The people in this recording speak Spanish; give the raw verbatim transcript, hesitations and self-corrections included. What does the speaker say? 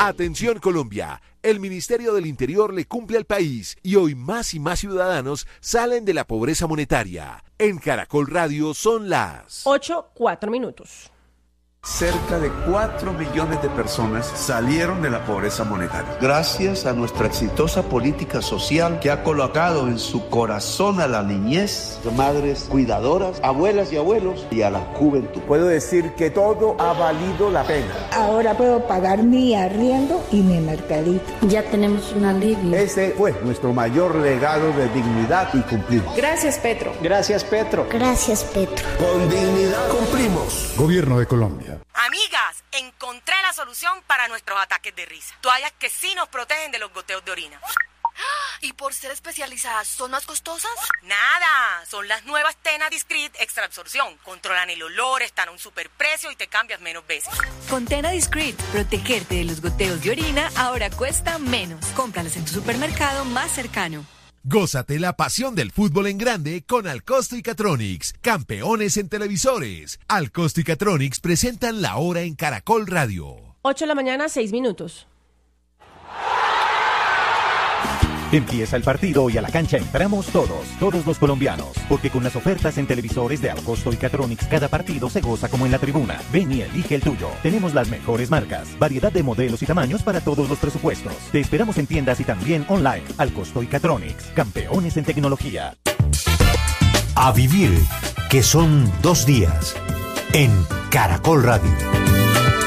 Atención Colombia, el Ministerio del Interior le cumple al país y hoy más y más ciudadanos salen de la pobreza monetaria. En Caracol Radio son las ocho, cuatro minutos. Cerca de cuatro millones de personas salieron de la pobreza monetaria. Gracias a nuestra exitosa política social que ha colocado en su corazón a la niñez, madres cuidadoras, abuelas y abuelos y a la juventud. Puedo decir que todo ha valido la pena. Ahora puedo pagar mi arriendo y mi mercadito. Ya tenemos un alivio. Ese fue nuestro mayor legado de dignidad y cumplimos. Gracias, Petro. Gracias, Petro. Gracias, Petro. Con dignidad cumplimos. Gobierno de Colombia. Amigas, encontré la solución para nuestros ataques de risa. Toallas que sí nos protegen de los goteos de orina. ¿Y por ser especializadas son más costosas? Nada, son las nuevas Tena Discreet Extra Absorción. Controlan el olor, están a un superprecio y te cambias menos veces. Con Tena Discreet, protegerte de los goteos de orina ahora cuesta menos. Cómpralas en tu supermercado más cercano. Gózate la pasión del fútbol en grande con Alcosto y Catronics, campeones en televisores. Alcosto y Catronics presentan La Hora en Caracol Radio. ocho de la mañana, seis minutos. Empieza el partido y a la cancha entramos todos, todos los colombianos, porque con las ofertas en televisores de Alcosto y Catronics cada partido se goza como en la tribuna. Ven y elige el tuyo. Tenemos las mejores marcas, variedad de modelos y tamaños para todos los presupuestos. Te esperamos en tiendas y también online. Alcosto y Catronics, campeones en tecnología. A vivir, que son dos días, en Caracol Radio.